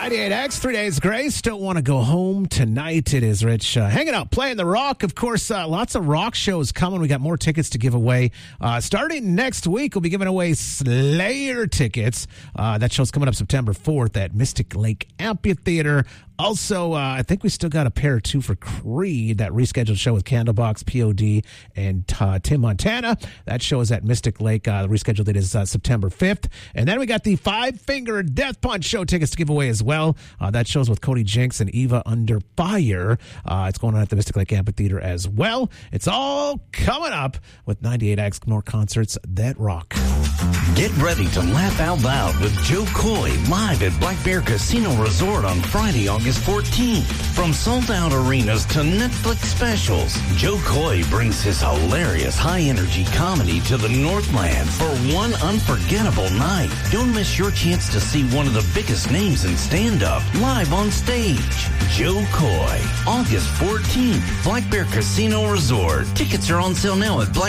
98X, 3 Days Grace. Don't want to go home tonight. It is Rich hanging out, playing the rock. Of course, lots of rock shows coming. We got more tickets to give away. Starting next week, we'll be giving away Slayer tickets. That show's coming up September 4th at Mystic Lake Amphitheater. Also, I think we still got a pair or two for Creed, that rescheduled show with Candlebox, POD, and Tim Montana. That show is at Mystic Lake. The rescheduled date is September 5th. And then we got the Five Finger Death Punch show tickets to give away as well. That show's with Cody Jinks and Eva Under Fire. It's going on at the Mystic Lake Amphitheater as well. It's all coming up with 98X, more concerts that rock. Get ready to laugh out loud with Joe Coy live at Black Bear Casino Resort on Friday, August 14th. From sold-out arenas to Netflix specials, Joe Coy brings his hilarious high-energy comedy to the Northland for one unforgettable night. Don't miss your chance to see one of the biggest names in stand-up live on stage. Joe Coy, August 14th, Black Bear Casino Resort. Tickets are on sale now at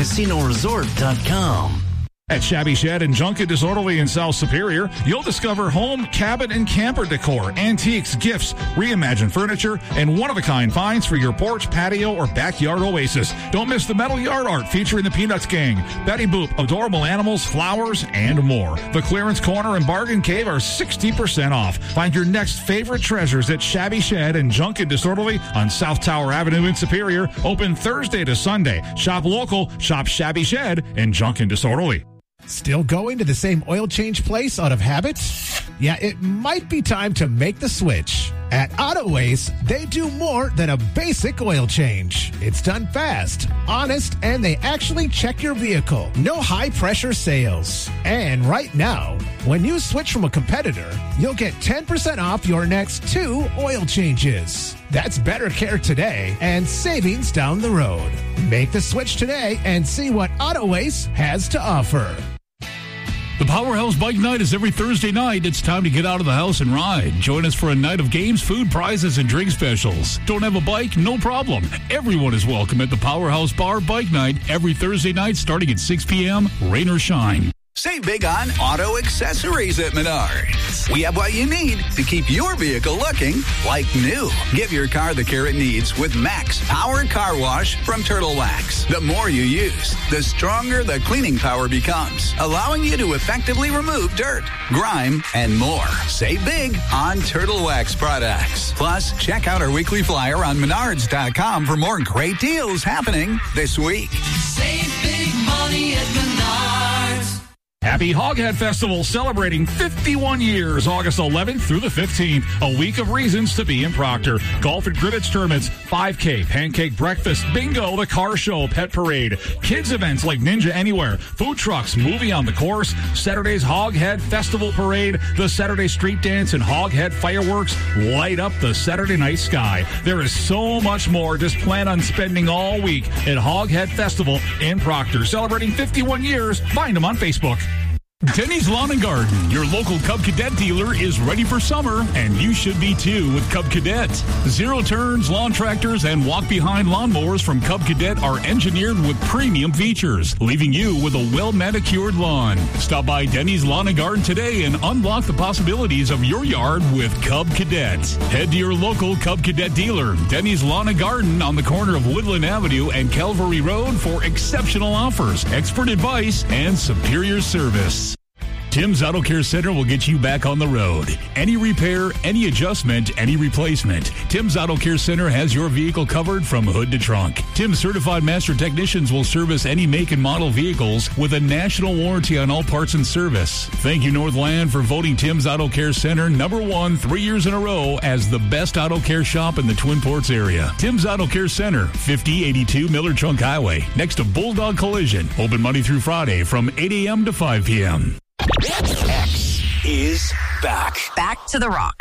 blackbearcasinoresort.com. At Shabby Shed and Junket Disorderly in South Superior, you'll discover home, cabin, and camper decor, antiques, gifts, reimagined furniture, and one-of-a-kind finds for your porch, patio, or backyard oasis. Don't miss the metal yard art featuring the Peanuts Gang, Betty Boop, adorable animals, flowers, and more. The Clearance Corner and Bargain Cave are 60% off. Find your next favorite treasures at Shabby Shed and Junket Disorderly on South Tower Avenue in Superior. Open Thursday to Sunday. Shop local, shop Shabby Shed and Junket Disorderly. Still going to the same oil change place out of habit? Yeah, it might be time to make the switch. At Autoways, they do more than a basic oil change. It's done fast, honest, and they actually check your vehicle. No high-pressure sales. And right now, when you switch from a competitor, you'll get 10% off your next 2 oil changes. That's better care today and savings down the road. Make the switch today and see what Autoways has to offer. The Powerhouse Bike Night is every Thursday night. It's time to get out of the house and ride. Join us for a night of games, food, prizes, and drink specials. Don't have a bike? No problem. Everyone is welcome at the Powerhouse Bar Bike Night every Thursday night starting at 6 p.m., rain or shine. Save big on auto accessories at Menards. We have what you need to keep your vehicle looking like new. Give your car the care it needs with Max Power Car Wash from Turtle Wax. The more you use, the stronger the cleaning power becomes, allowing you to effectively remove dirt, grime, and more. Save big on Turtle Wax products. Plus, check out our weekly flyer on Menards.com for more great deals happening this week. Save big money at Menards. Happy Hoghead Festival celebrating 51 years, August 11th through the 15th. A week of reasons to be in Proctor. Golf and cribbage tournaments, 5K, pancake breakfast, bingo, the car show, pet parade, kids events like Ninja Anywhere, food trucks, movie on the course, Saturday's Hoghead Festival parade, the Saturday street dance, and Hoghead fireworks light up the Saturday night sky. There is so much more. Just plan on spending all week at Hoghead Festival in Proctor. Celebrating 51 years. Find them on Facebook. Denny's Lawn and Garden, your local Cub Cadet dealer, is ready for summer, and you should be too with Cub Cadet. Zero turns, lawn tractors, and walk-behind lawnmowers from Cub Cadet are engineered with premium features, leaving you with a well-manicured lawn. Stop by Denny's Lawn and Garden today and unlock the possibilities of your yard with Cub Cadet. Head to your local Cub Cadet dealer, Denny's Lawn and Garden on the corner of Woodland Avenue and Calvary Road for exceptional offers, expert advice, and superior service. Tim's Auto Care Center will get you back on the road. Any repair, any adjustment, any replacement. Tim's Auto Care Center has your vehicle covered from hood to trunk. Tim's certified master technicians will service any make and model vehicles with a national warranty on all parts and service. Thank you, Northland, for voting Tim's Auto Care Center #1 3 years in a row as the best auto care shop in the Twin Ports area. Tim's Auto Care Center, 5082 Miller Trunk Highway, next to Bulldog Collision. Open Monday through Friday from 8 a.m. to 5 p.m. X is back. Back to the rock.